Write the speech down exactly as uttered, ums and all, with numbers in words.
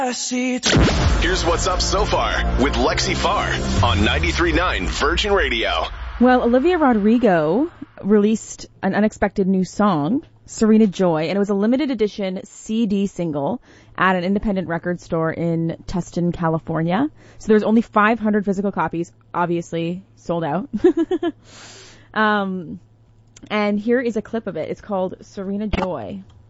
Here's what's up so far with Lexi Farr on ninety-three point nine Virgin Radio. Well, Olivia Rodrigo released an unexpected new song, Serena Joy, and it was a limited edition C D single at an independent record store in Tustin, California. So there's only five hundred physical copies, obviously sold out. um, and here is a clip of it. It's called Serena Joy.